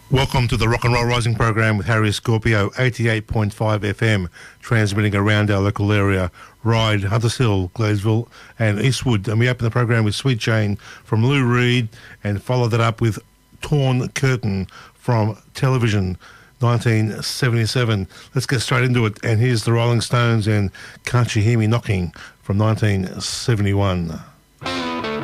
Welcome to the Rock and Roll Rising program with Harry Scorpio, 88.5 FM, transmitting around our local area, Ryde, Hunters Hill, Gladesville and Eastwood. And we open the program with Sweet Jane from Lou Reed and follow that up with Torn Curtain from Television, 1977. Let's get straight into it. And here's the Rolling Stones and Can't You Hear Me Knocking from 1971.